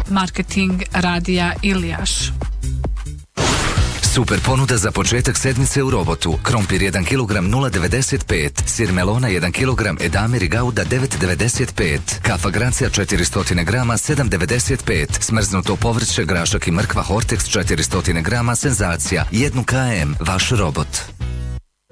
marketing radija Ilijaš. Super ponuda za početak sedmice u Robotu. Krompir 1 kg 0,95, sir melona 1 kg Edamir i Gouda 9,95, kafa Gracia 400 g 7,95, smrznuto povrće, grašak i mrkva Hortex 400 g Senzacija 1 km. Vaš Robot.